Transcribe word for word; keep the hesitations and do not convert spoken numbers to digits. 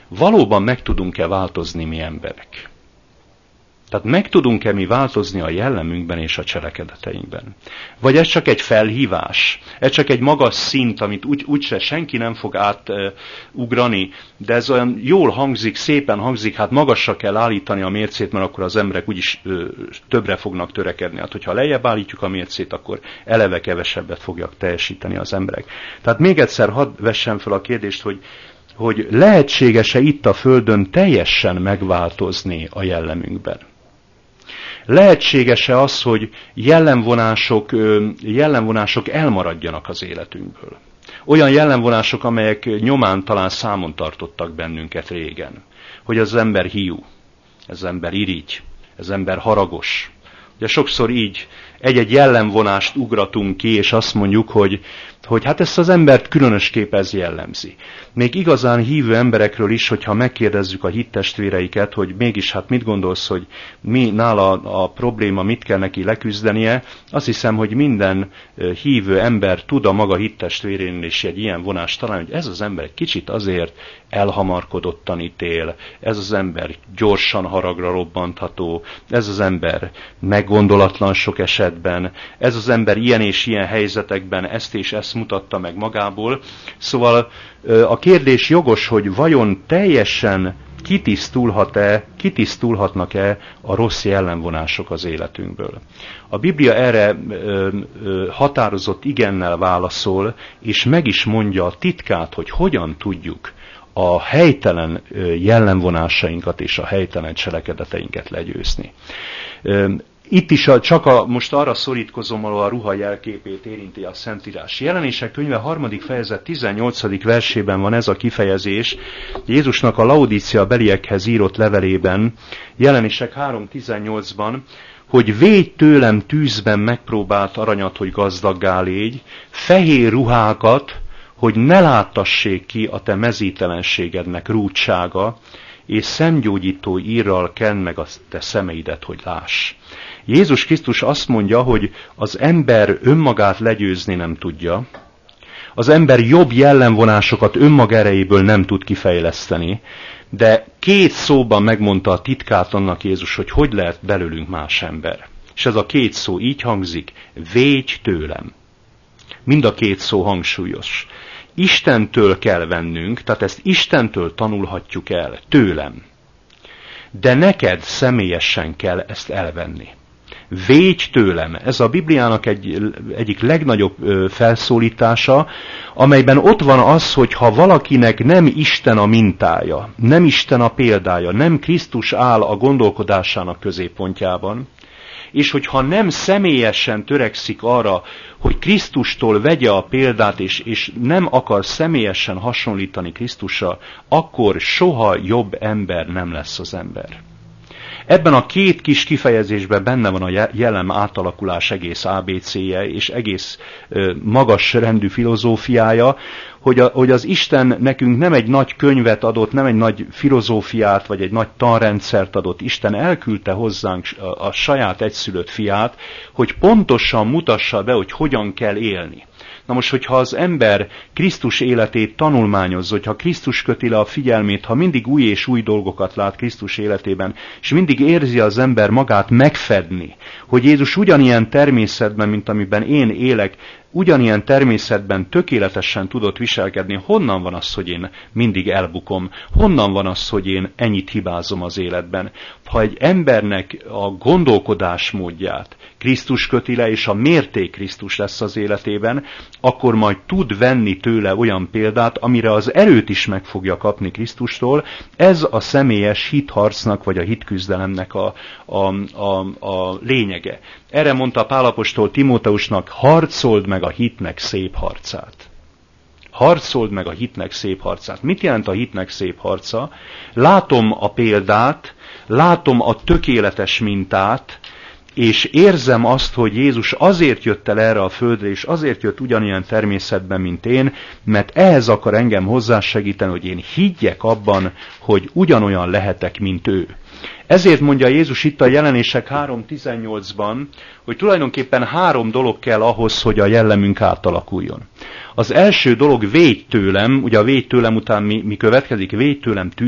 valóban meg tudunk-e változni mi emberek? Tehát meg tudunk-e mi változni a jellemünkben és a cselekedeteinkben? Vagy ez csak egy felhívás? Ez csak egy magas szint, amit úgy, úgyse senki nem fog átugrani, de ez olyan jól hangzik, szépen hangzik, hát magasra kell állítani a mércét, mert akkor az emberek úgyis ö, többre fognak törekedni. Hát hogyha lejjebb állítjuk a mércét, akkor eleve kevesebbet fogják teljesíteni az emberek. Tehát még egyszer hadd vessem fel a kérdést, hogy hogy lehetséges-e itt a Földön teljesen megváltozni a jellemünkben? Lehetséges-e az, hogy jellemvonások, jellemvonások elmaradjanak az életünkből? Olyan jellemvonások, amelyek nyomán talán számon tartottak bennünket régen. Hogy az ember hiú, az ember irigy, az ember haragos. Ugye sokszor így egy-egy jellemvonást ugratunk ki, és azt mondjuk, hogy, hogy hát ezt az embert különösképp ez jellemzi. Még igazán hívő emberekről is, hogyha megkérdezzük a hittestvéreiket, hogy mégis hát mit gondolsz, hogy mi nála a probléma, mit kell neki leküzdenie, azt hiszem, hogy minden hívő ember tud a maga hittestvérénél is egy ilyen vonást találni, hogy ez az ember egy kicsit azért elhamarkodottan ítél, ez az ember gyorsan haragra robbantható, ez az ember meggondolatlan sok esetben, ez az ember ilyen és ilyen helyzetekben ezt és ezt mutatta meg magából. Szóval a kérdés jogos, hogy vajon teljesen kitisztulhat-e, kitisztulhatnak-e a rossz jellemvonások az életünkből. A Biblia erre ö, ö, határozott igennel válaszol, és meg is mondja a titkát, hogy hogyan tudjuk a helytelen jellemvonásainkat és a helytelen cselekedeteinket legyőzni. Itt is a, csak a, most arra szorítkozom, ahol a ruha jelképét érinti a Szentírás. Jelenések könyve harmadik fejezet tizennyolcadik versében van ez a kifejezés. Jézusnak a Laodícia beliekhez írott levelében, Jelenések három tizennyolcban, hogy védj tőlem tűzben megpróbált aranyat, hogy gazdaggá légy, fehér ruhákat, hogy ne láttassék ki a te mezítelenségednek rúdsága, és szemgyógyító írral kend meg a te szemeidet, hogy láss. Jézus Krisztus azt mondja, hogy az ember önmagát legyőzni nem tudja, az ember jobb jellemvonásokat önmaga erejéből nem tud kifejleszteni, de két szóban megmondta a titkát annak Jézus, hogy hogy lehet belőlünk más ember. És ez a két szó így hangzik, védj tőlem. Mind a két szó hangsúlyos. Istentől kell vennünk, tehát ezt Istentől tanulhatjuk el, tőlem. De neked személyesen kell ezt elvenni. Védj tőlem. Ez a Bibliának egy, egyik legnagyobb felszólítása, amelyben ott van az, hogy ha valakinek nem Isten a mintája, nem Isten a példája, nem Krisztus áll a gondolkodásának középpontjában, és hogyha nem személyesen törekszik arra, hogy Krisztustól vegye a példát, és, és nem akar személyesen hasonlítani Krisztusra, akkor soha jobb ember nem lesz az ember. Ebben a két kis kifejezésben benne van a jellem átalakulás egész á bé cé-je, és egész ö, magas rendű filozófiája, hogy, a, hogy az Isten nekünk nem egy nagy könyvet adott, nem egy nagy filozófiát, vagy egy nagy tanrendszert adott. Isten elküldte hozzánk a, a saját egyszülött fiát, hogy pontosan mutassa be, hogy hogyan kell élni. Na most, hogyha az ember Krisztus életét tanulmányozza, hogyha Krisztus köti le a figyelmét, ha mindig új és új dolgokat lát Krisztus életében, és mindig érzi az ember magát megfedni, hogy Jézus ugyanilyen természetben, mint amiben én élek, ugyanilyen természetben tökéletesen tudott viselkedni, honnan van az, hogy én mindig elbukom? Honnan van az, hogy én ennyit hibázom az életben? Ha egy embernek a gondolkodásmódját Krisztus köti le, és a mérték Krisztus lesz az életében, akkor majd tud venni tőle olyan példát, amire az erőt is meg fogja kapni Krisztustól. Ez a személyes hitharcnak, vagy a hitküzdelemnek a, a, a, a lényege. Erre mondta Pál apostol Timóteusnak, harcold meg a hitnek szép harcát. Harcold meg a hitnek szép harcát. Mit jelent a hitnek szép harca? Látom a példát, látom a tökéletes mintát, és érzem azt, hogy Jézus azért jött el erre a földre, és azért jött ugyanilyen természetben, mint én, mert ehhez akar engem hozzásegíteni, hogy én higgyek abban, hogy ugyanolyan lehetek, mint ő. Ezért mondja Jézus itt a Jelenések három tizennyolcban, hogy tulajdonképpen három dolog kell ahhoz, hogy a jellemünk átalakuljon. Az első dolog, védj tőlem, ugye a védj tőlem után mi, mi következik? Védj tőlem tűz.